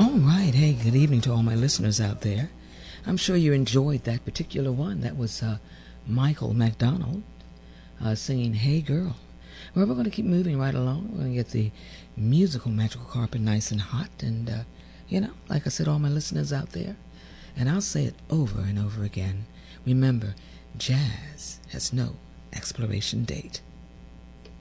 All right. Hey, good evening to all my listeners out there. I'm sure you enjoyed that particular one. That was Michael McDonald singing Hey Girl. Well, we're going to keep moving right along. We're going to get the musical magical carpet nice and hot. And, like I said, all my listeners out there, and I'll say it over and over again. Remember, jazz has no expiration date.